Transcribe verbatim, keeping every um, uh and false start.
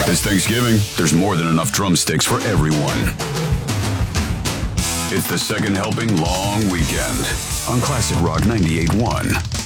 It's Thanksgiving. There's more than enough drumsticks for everyone. It's the second helping long weekend on Classic Rock ninety-eight point one.